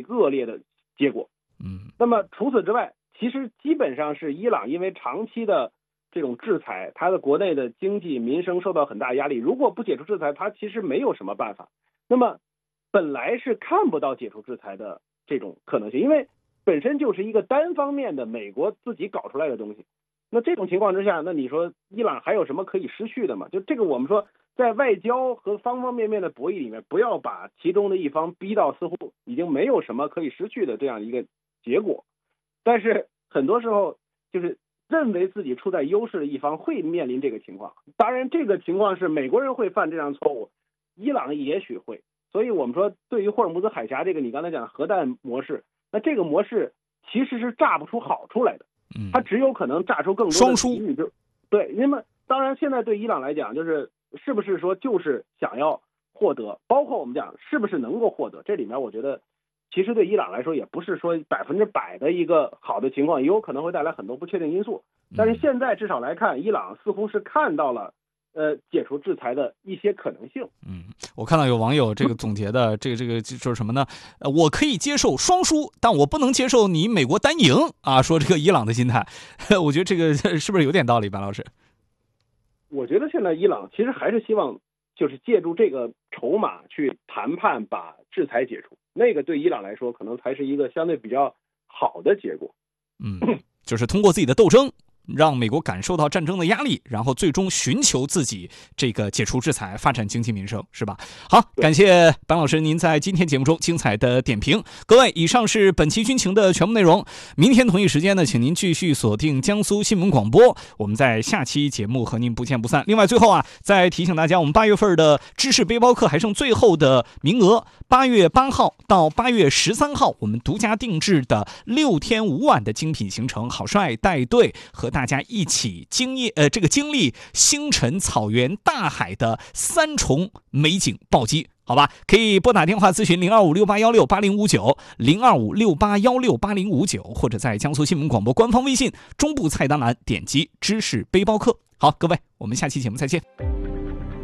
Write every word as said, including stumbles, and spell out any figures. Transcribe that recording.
恶劣的结果。 嗯， 那么除此之外，其实基本上是伊朗因为长期的这种制裁，它的国内的经济民生受到很大压力，如果不解除制裁，它其实没有什么办法。那么本来是看不到解除制裁的这种可能性，因为本身就是一个单方面的美国自己搞出来的东西。那这种情况之下，那你说伊朗还有什么可以失去的吗？就这个我们说在外交和方方面面的博弈里面，不要把其中的一方逼到似乎已经没有什么可以失去的这样一个结果。但是很多时候就是认为自己处在优势的一方会面临这个情况，当然这个情况是美国人会犯这样错误，伊朗也许会。所以我们说对于霍尔木兹海峡这个你刚才讲的核弹模式，那这个模式其实是炸不出好处来的，它只有可能炸出更多的双输。 对，那么当然现在对伊朗来讲，就是是不是说就是想要获得，包括我们讲是不是能够获得，这里面我觉得其实对伊朗来说也不是说百分之百的一个好的情况，也有可能会带来很多不确定因素。但是现在至少来看，伊朗似乎是看到了呃解除制裁的一些可能性。 嗯，我看到有网友这个总结的这个这个就是什么呢？呃，我可以接受双输，但我不能接受你美国单赢啊。说这个伊朗的心态，我觉得这个是不是有点道理，白老师？ 我觉得现在伊朗其实还是希望就是借助这个筹码去谈判，把制裁解除，那个对伊朗来说可能才是一个相对比较好的结果。 嗯，就是通过自己的斗争，让美国感受到战争的压力，然后最终寻求自己这个解除制裁，发展经济民生，是吧？好，感谢白老师您在今天节目中精彩的点评。各位，以上是本期军情的全部内容。明天同一时间呢，请您继续锁定江苏新闻广播，我们在下期节目和您不见不散。另外，最后啊，再提醒大家，我们八月份的知识背包课还剩最后的名额，八月八号到八月十三号，我们独家定制的六天五晚的精品行程，郝帅带队和大家一起经验呃这个经历星辰、草原、大海的三重美景暴击，好吧？可以拨打电话咨询零二五六八幺六八零五九零二五六八幺六八零五九，或者在江苏新闻广播官方微信中部菜单栏点击知识背包客。好，各位，我们下期节目再见。